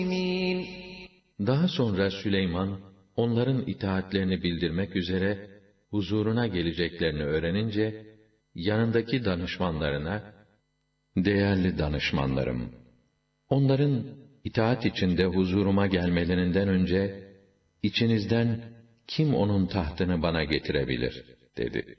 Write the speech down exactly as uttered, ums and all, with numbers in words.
Daha sonra Süleyman, onların itaatlerini bildirmek üzere, huzuruna geleceklerini öğrenince, yanındaki danışmanlarına, "Değerli danışmanlarım, onların itaat içinde huzuruma gelmelerinden önce, içinizden kim onun tahtını bana getirebilir?" dedi.